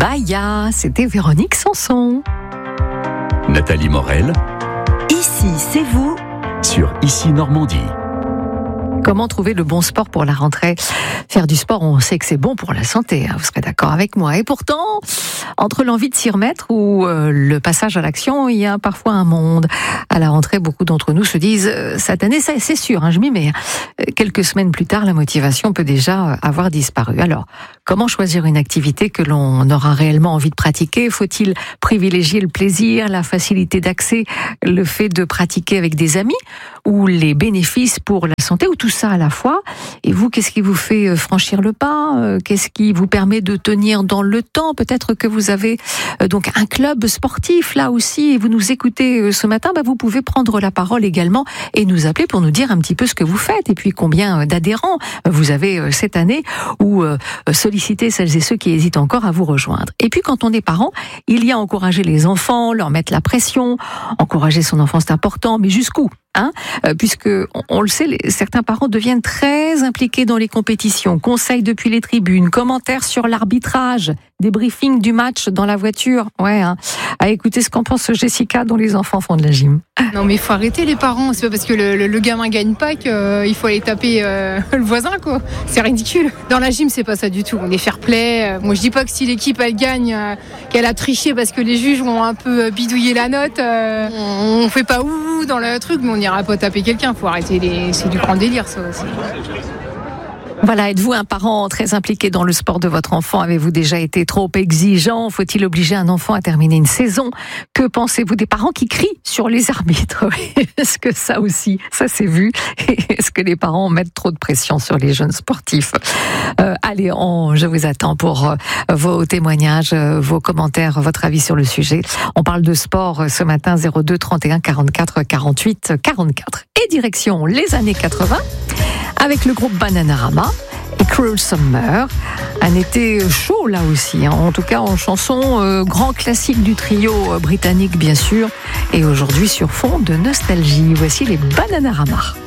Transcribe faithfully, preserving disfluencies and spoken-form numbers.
Baya, c'était Véronique Sanson. Nathalie Morel. Ici, c'est vous. Sur Ici Normandie. Comment trouver le bon sport pour la rentrée ? Faire du sport, on sait que c'est bon pour la santé, hein, vous serez d'accord avec moi. Et pourtant, entre l'envie de s'y remettre ou euh, le passage à l'action, il y a parfois un monde. À la rentrée, beaucoup d'entre nous se disent euh, cette année, ça, c'est sûr, hein, je m'y mets. Euh, quelques semaines plus tard, la motivation peut déjà euh, avoir disparu. Alors, comment choisir une activité que l'on aura réellement envie de pratiquer ? Faut-il privilégier le plaisir, la facilité d'accès, le fait de pratiquer avec des amis, ou les bénéfices pour la santé, ou tout ça à la fois? Et vous, qu'est-ce qui vous fait franchir le pas ? Qu'est-ce qui vous permet de tenir dans le temps ? Peut-être que vous avez donc un club sportif là aussi et vous nous écoutez ce matin, bah vous pouvez prendre la parole également et nous appeler pour nous dire un petit peu ce que vous faites et puis combien d'adhérents vous avez cette année, ou solliciter celles et ceux qui hésitent encore à vous rejoindre. Et puis quand on est parent, il y a encourager les enfants, leur mettre la pression. Encourager son enfant, c'est important, mais jusqu'où ? Hein, puisque on, on le sait, les, certains parents deviennent très impliqués dans les compétitions, conseils depuis les tribunes, commentaires sur l'arbitrage, des briefings du match dans la voiture. Ouais, hein, à écouter ce qu'en pense Jessica, dont les enfants font de la gym. Non mais il faut arrêter les parents, c'est pas parce que le, le, le gamin gagne pas qu'il euh, faut aller taper euh, le voisin quoi. C'est ridicule. Dans la gym c'est pas ça du tout, on est fair play. Moi je dis pas que si l'équipe elle gagne, euh, qu'elle a triché parce que les juges ont un peu bidouillé la note, euh, on, on fait pas ouh dans le truc, mais on n'ira pas taper quelqu'un, faut arrêter les... c'est du grand délire ça aussi. Voilà, êtes-vous un parent très impliqué dans le sport de votre enfant ? Avez-vous déjà été trop exigeant ? Faut-il obliger un enfant à terminer une saison ? Que pensez-vous des parents qui crient sur les arbitres ? Est-ce que ça aussi, ça s'est vu ? Est-ce que les parents mettent trop de pression sur les jeunes sportifs ? euh, Allez, on, je vous attends pour euh, vos témoignages, euh, vos commentaires, votre avis sur le sujet. On parle de sport euh, ce matin, zéro deux trente et un quarante-quatre quarante-huit quarante-quatre. Et direction les années quatre-vingts, avec le groupe Bananarama et Cruel Summer. Un été chaud là aussi, hein. En tout cas en chanson, euh, grand classique du trio euh, britannique bien sûr, et aujourd'hui sur fond de nostalgie. Voici les Bananarama.